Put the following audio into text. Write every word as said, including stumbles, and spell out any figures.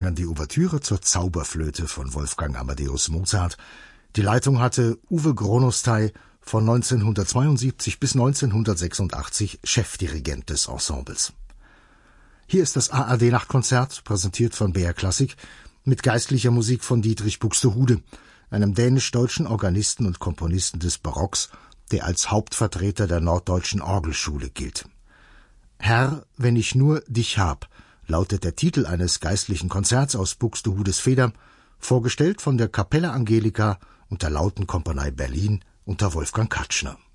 Die Ouvertüre zur Zauberflöte von Wolfgang Amadeus Mozart. Die Leitung hatte Uwe Gronostay, von neunzehnhundertzweiundsiebzig bis neunzehnhundertsechsundachtzig Chefdirigent des Ensembles. Hier ist das A R D-Nachtkonzert, präsentiert von B R Klassik, mit geistlicher Musik von Dietrich Buxtehude, einem dänisch-deutschen Organisten und Komponisten des Barocks, der als Hauptvertreter der norddeutschen Orgelschule gilt. Herr, wenn ich nur dich hab, lautet der Titel eines geistlichen Konzerts aus Buxtehudes Feder, vorgestellt von der Kapella Angelica und der Lautenkompanie Berlin unter Wolfgang Katschner.